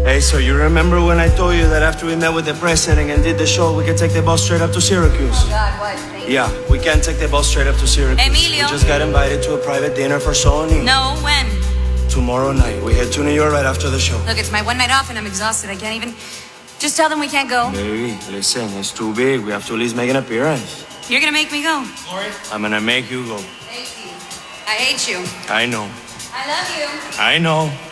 Hey, so you remember when I told you that after we met with the president and did the show, we could take the bus straight up to Syracuse? Oh, God, what? Yeah, we can't take the bus straight up to Syracuse. Emilio. We just got invited to a private dinner for Sony. No, when? Tomorrow night. We head to New York right after the show. Look, it's my one night off and I'm exhausted. I can't even... Just tell them we can't go. Baby, listen, it's too big. We have to at least make an appearance. You're gonna make me go. I'm gonna make you go. I hate you. I know. I love you. I know.